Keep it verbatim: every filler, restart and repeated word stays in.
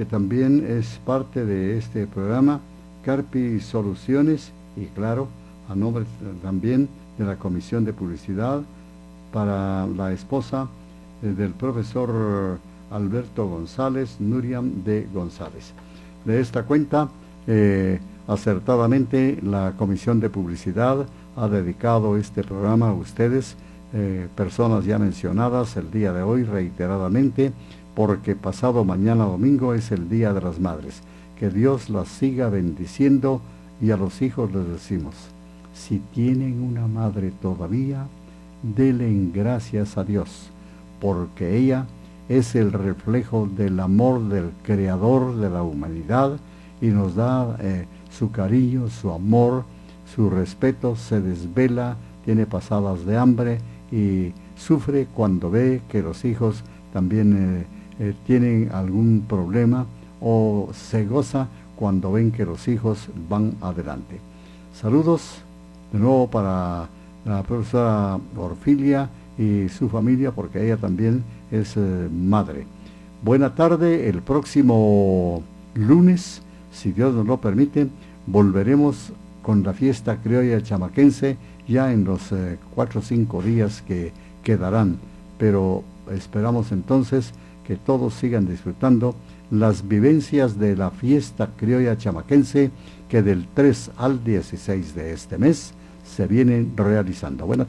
que también es parte de este programa, Carpi Soluciones, y claro, a nombre también de la Comisión de Publicidad, para la esposa eh, del profesor Alberto González, Nuriam de González. De esta cuenta, eh, acertadamente, la Comisión de Publicidad ha dedicado este programa a ustedes, eh, personas ya mencionadas el día de hoy reiteradamente, porque pasado mañana domingo es el Día de las Madres. Que Dios las siga bendiciendo, y a los hijos les decimos, si tienen una madre todavía, denle gracias a Dios, porque ella es el reflejo del amor del Creador de la humanidad y nos da eh, su cariño, su amor, su respeto, se desvela, tiene pasadas de hambre y sufre cuando ve que los hijos también eh, eh, tienen algún problema, o se goza cuando ven que los hijos van adelante. Saludos de nuevo para la profesora Orfilia y su familia, porque ella también es eh, madre. Buena tarde. El próximo lunes, si Dios nos lo permite, volveremos con la fiesta criolla chamaquense, ya en los eh, cuatro o cinco días que quedarán, pero esperamos entonces que todos sigan disfrutando las vivencias de la fiesta criolla chamaquense, que del tres al dieciséis de este mes se vienen realizando. Buenas tardes.